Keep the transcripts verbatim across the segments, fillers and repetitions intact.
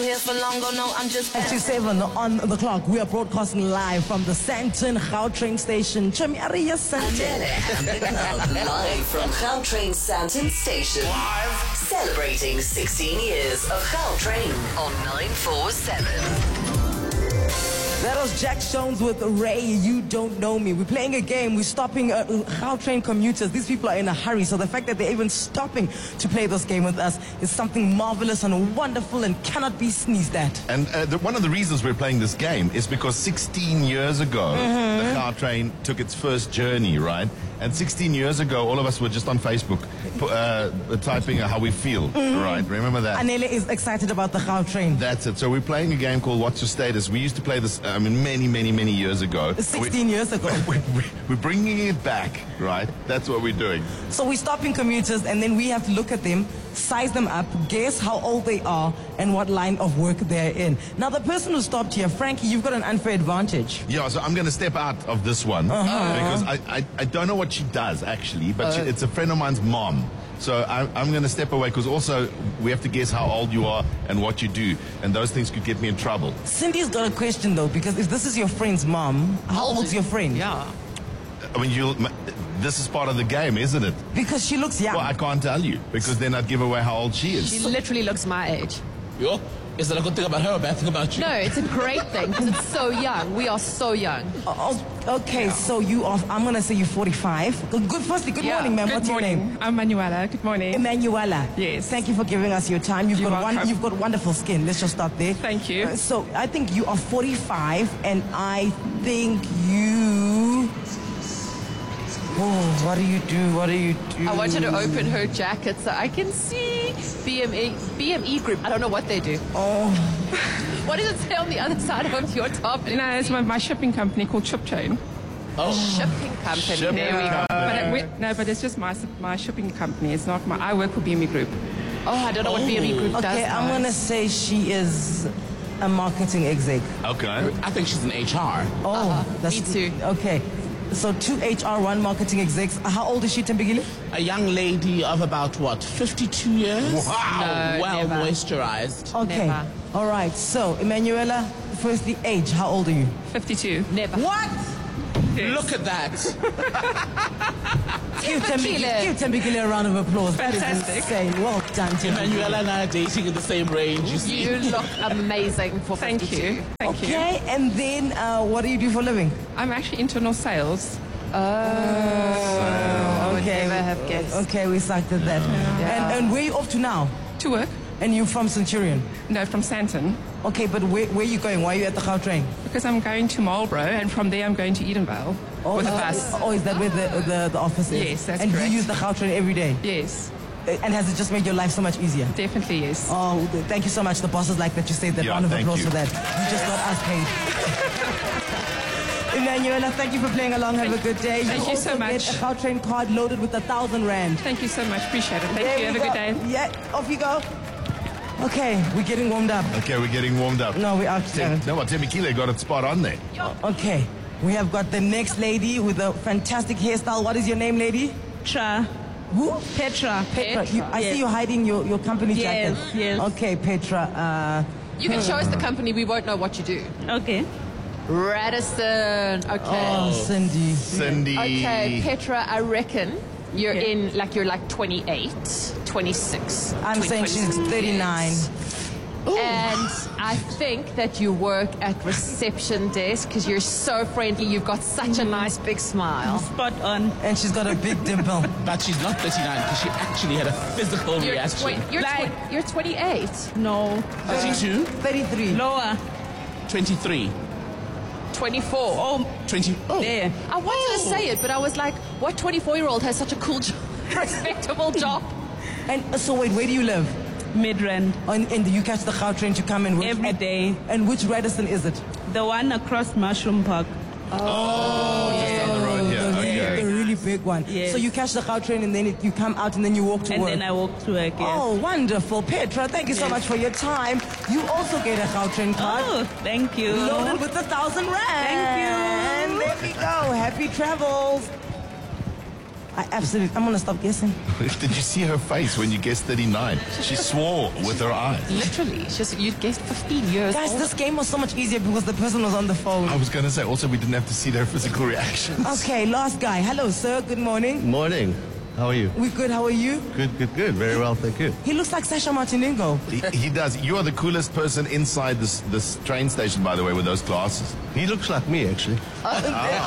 Here for long, go no, I'm just fifty-seven on the clock. We are broadcasting live from the Sandton Gautrain station. Chamiaria Sandton. Live from Gautrain Sandton Station. Live. Celebrating sixteen years of Gautrain on nine four seven. That was Jack Jones with Ray, You Don't Know Me. We're playing a game. We're stopping uh, Gautrain commuters. These people are in a hurry, so the fact that they're even stopping to play this game with us is something marvelous and wonderful and cannot be sneezed at. And uh, the, one of the reasons we're playing this game is because sixteen years ago, mm-hmm. the Gautrain took its first journey, right? And sixteen years ago, all of us were just on Facebook uh, typing how we feel, mm-hmm. right? Remember that? Anele is excited about the Gautrain. That's it. So we're playing a game called What's Your Status? We used to play this, I mean, many, many, many years ago. sixteen we, years ago. We, we, we're bringing it back, right? That's what we're doing. So we're stopping commuters, and then we have to look at them, size them up, guess how old they are, and what line of work they're in. Now, the person who stopped here, Frankie, you've got an unfair advantage. Yeah, so I'm going to step out of this one uh-huh. because I, I, I don't know what she does, actually, but uh, she, it's a friend of mine's mom. So I, I'm going to step away because also we have to guess how old you are and what you do, and those things could get me in trouble. Cindy's got a question, though, because if this is your friend's mom, how old's your friend? Yeah. I mean, you'll... This is part of the game, isn't it? Because she looks young. Well, I can't tell you, because then I'd give away how old she is. She literally looks my age. Yo, is that a good thing about her or a bad thing about you? No, it's a great thing, because it's so young. We are so young. Oh, okay, yeah. So you are, I'm going to say you're forty-five. Good, firstly, good yeah. morning, ma'am. What's morning. your name? I'm Manuela. Good morning. Emanuela. Yes. Thank you for giving us your time. You've, You're got, one, welcome. you've got wonderful skin. Let's just start there. Thank you. Uh, so I think you are forty-five, and I think you... Oh, what do you do? What do you do? I want her to open her jacket so I can see B M E, B M E Group. I don't know what they do. Oh. What does it say on the other side of your top? No, it's my, my shipping company called Ship Chain. Oh. Shipping company. Shipping there we go. But it, we, no, but it's just my my shipping company. It's not my... I work for B M E Group. Oh, I don't know what B M E Group okay, does. Okay, I'm going to say she is a marketing exec. Okay. I think she's an H R. Oh, uh-huh. that's... Me too. Okay. So two H R, one marketing execs. How old is she, Tembekile? A young lady of about, what, fifty-two years? Wow. No, well never. moisturized. Okay. Never. All right. So, Emanuela, firstly, age. How old are you? fifty-two. Never. What? Yes. Look at that. Give Tembekile, give Tembekile a round of applause. Fantastic. That is insane. Well done, Tembekile. Emanuela and I are dating in the same range, you see. You look amazing for Thank fifty-two. you. Thank Okay, you. and then uh, what do you do for a living? I'm actually internal sales. Oh, I would Okay. never have guessed. Okay, we sucked at that. Yeah. And, and where are you off to now? To work. And you're from Centurion? No, from Sandton. Okay, but where, where are you going? Why are you at the Gautrain? Because I'm going to Marlborough, and from there I'm going to Edenvale Oh, with a uh, bus. Oh, is that where the, the, the office is? Yes, that's and correct. And you use the Gautrain every day? Yes, Uh, And has it just made your life so much easier? definitely yes. Oh, th- thank you so much. The bosses like that you say that. Yeah, Round of thank applause you. for that. You just got us paid. Emanuela, thank you for playing along. Have a good day. Thank you also so much. Get a Gautrain card loaded with a thousand rand. Thank you so much. Appreciate it. Thank There you. Have we a good go. day. Yeah, off you go. Okay, we're getting warmed up. Okay, we're getting warmed up. No, we are. Tem- no, what, Tembekile got it spot on there. Okay, we have got the next lady with a fantastic hairstyle. What is your name, lady? Petra. Who? Petra. Petra. You, I Yes. see you hiding your, your company Yes, jacket. yes. Okay, Petra. Uh, You can show us the company. We won't know what you do. Okay. Radisson. Okay. oh, Cindy. Cindy. Okay, Petra, I reckon you're Okay. in, like, you're like twenty-eight, twenty-six. I'm saying she's thirty-nine. And I think that you work at reception desk because you're so friendly. You've got such a nice big smile. Spot on. And she's got a big dimple. But she's not thirty-nine because she actually had a physical You're, reaction. twen- you're, Like- twen- you're twenty-eight, No. thirty-two, thirty-three. Lower. twenty-three, twenty-four. Oh, twenty. Oh, there. I wanted to say it, but I was like, what twenty-four-year-old has such a cool, job, respectable job? And uh, so wait, where do you live? Midrand. And, and you catch the Gautrain to come and work? Every and, day. And which Radisson is it? The one across Mushroom Park. Oh, just down the road here. The really, Okay. the really big one. Yes. So you catch the Gautrain and then it, you come out and then you walk to And work. then I walk to work, yes. Oh, wonderful. Petra, thank you so Yes. much for your time. You also get a Gautrain card. Oh, thank you. Loaded with a thousand rand. Thank you. And there we go. Happy travels. I absolutely, I'm going to stop guessing. Did you see her face when you guessed thirty-nine? She swore with her eyes. Literally, it's just you guessed fifteen years Guys, old. this game was so much easier because the person was on the phone. I was going to say, also, we didn't have to see their physical reactions. Okay, last guy. Hello, sir. Good morning. Morning. How are you? We good. How are you? Good, good, good. Very well, thank you. He looks like Sasha Martinengo. He, he does. You are the coolest person inside this this train station, by the way, with those glasses. He looks like me, actually. no,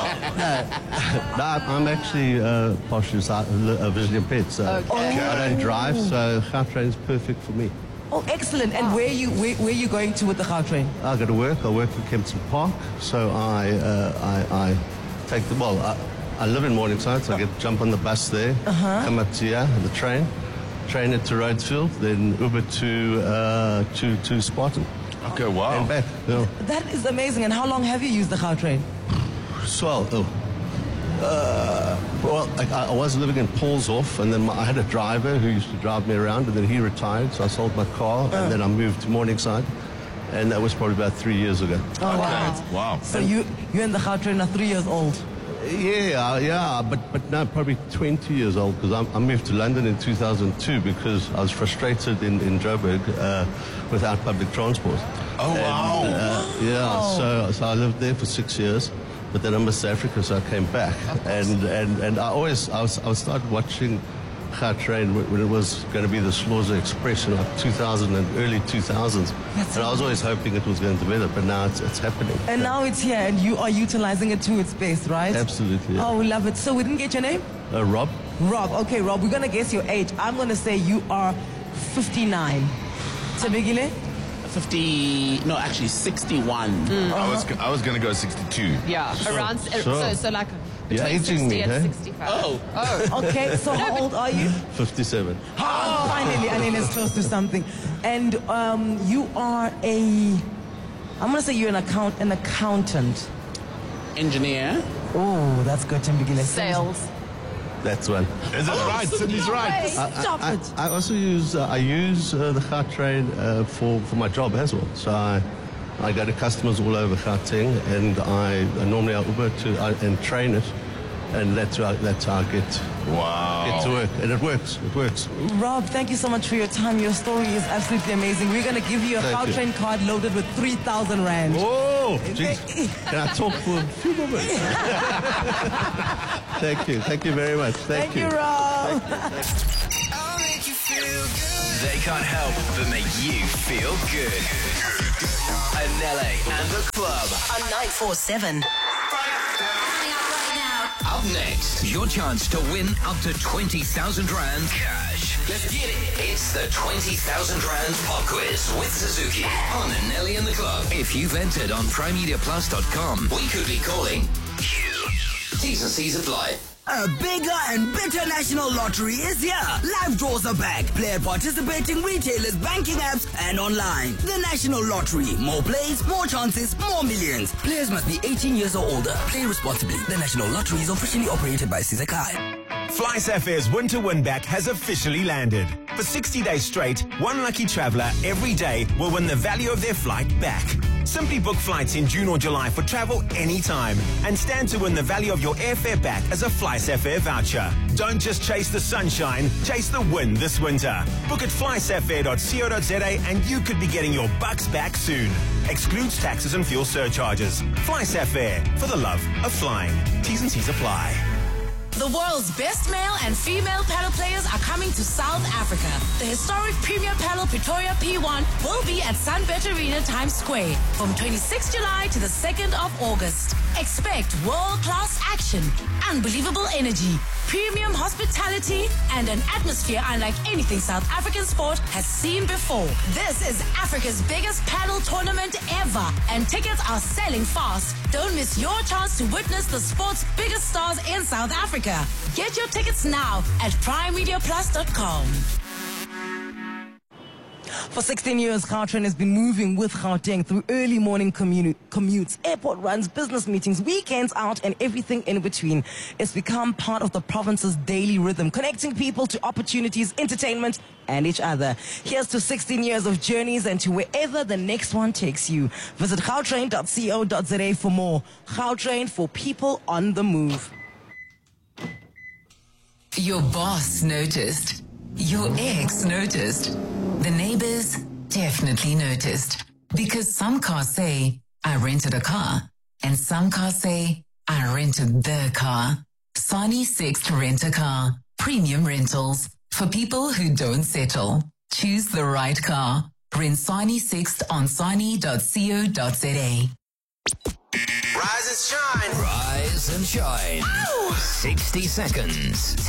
I'm actually uh, partially sight- uh, visually impaired, so Okay. I don't drive, so Gautrain's perfect for me. Oh, excellent. And where you where, where you going to with the Gautrain? I go to work. I work in Kempton Park, so I uh, I, I take the well. I, I live in Morningside, so I get jump on the bus there, uh-huh. come up to here, the train, train it to Rhodesfield, then Uber to uh, to to Spartan, Okay, wow. and back. Yeah. That is amazing. And how long have you used the Gautrain? Swell. Oh. Uh, well, I, I was living in Paulshof, and then my, I had a driver who used to drive me around, and then he retired, so I sold my car, and then I moved to Morningside, and that was probably about three years ago. Oh, wow. Okay. Wow. So you you and the Gautrain are three years old. Yeah, yeah, but but no, probably twenty years old, because I, I moved to London in two thousand two because I was frustrated in, in Joburg uh, without public transport. Oh, And, wow. uh, yeah, so so I lived there for six years, but then I missed Africa, so I came back. And, and and I always I was I started watching Gautrain when when it was going to be the Schlosser Express in like two thousand and early two thousands, That's and I was always hoping it was going to be there, but now it's it's happening. And now it's here, and you are utilizing it to its best, right? Absolutely. Yeah. Oh, we love it. So we didn't get your name? Uh, Rob. Rob. Okay, Rob, we're going to guess your age. I'm going to say you are fifty-nine. Tebegile? fifty, no, actually sixty-one. I was I was going to go sixty-two. Yeah, around uh, sure. so so like You're between aging sixty me, and eh? sixty-five. Oh. oh. Okay, so how old are you? fifty-seven. Oh, finally, I mean, it's close to something. And um, you are a, I'm going to say you're an account, an accountant. Engineer. Oh, that's good, Tembegile. Sales. That's one. Is it right? Cindy's right. Stop I, it. I also use uh, I use uh, the Gautrain uh, for for my job as well. So I I go to customers all over Gauteng, and I, I normally I Uber to I, and train it, and that's how, that's how I get Wow. get to work, and it works. It works. Rob, thank you so much for your time. Your story is absolutely amazing. We're going to give you a Thank you. Gautrain card loaded with three thousand rand. Oh, geez. Can I talk for a few more minutes? Thank you. Thank you very much. Thank, Thank you, Rob. They can't help but make you feel good. Anele and the club. On nine four seven. Up next, your chance to win up to twenty thousand rand cash. Let's get it. It's the twenty thousand rand pop quiz with Suzuki on Anele and the club. If you've entered on prime media plus dot com, we could be calling you. T's and C's apply. A bigger and better national lottery is here. Live draws are back. Play at participating retailers, banking apps, and online. The National Lottery. More plays, more chances, more millions. Players must be eighteen years or older. Play responsibly. The National Lottery is officially operated by Sizakai. FlySafair's Winter Winback has officially landed. For sixty days straight, one lucky traveller every day will win the value of their flight back. Simply book flights in June or July for travel anytime and stand to win the value of your airfare back as a FlySafair voucher. Don't just chase the sunshine, chase the win this winter. Book at fly safair dot co dot za and you could be getting your bucks back soon. Excludes taxes and fuel surcharges. FlySafair, for the love of flying. T's and C's apply. The world's best male and female paddle players are coming to South Africa. The historic Premier Paddle Pretoria P one will be at Sunbet Arena Times Square from twenty-sixth of July to the second of August. Expect world-class action, unbelievable energy, premium hospitality, and an atmosphere unlike anything South African sport has seen before. This is Africa's biggest paddle tournament ever, and tickets are selling fast. Don't miss your chance to witness the sport's biggest stars in South Africa. Get your tickets now at prime media plus dot com. For sixteen years, Gautrain has been moving with Gauteng through early morning commu- commutes, airport runs, business meetings, weekends out, and everything in between. It's become part of the province's daily rhythm, connecting people to opportunities, entertainment, and each other. Here's to sixteen years of journeys and to wherever the next one takes you. Visit gautrain dot co dot za for more. Gautrain, for people on the move. Your boss noticed. Your ex noticed. The neighbors definitely noticed. Because some cars say, I rented a car. And some cars say, I rented the car. Sani Sixt Rent-A-Car. Premium rentals. For people who don't settle. Choose the right car. Rent Sani Sixt on sani dot co dot za. Rise and shine. Rise and shine. Ow! sixty seconds.